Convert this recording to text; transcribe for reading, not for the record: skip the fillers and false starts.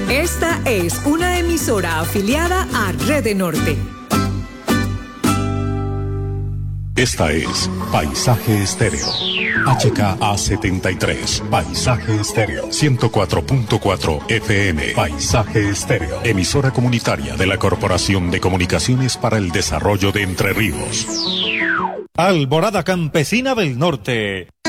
Esta es una emisora afiliada a Red Norte. Esta es Paisaje Estéreo. HKA 73. Paisaje Estéreo. 104.4 FM. Paisaje Estéreo. Emisora comunitaria de la Corporación de Comunicaciones para el Desarrollo de Entre Ríos. Alborada Campesina del Norte.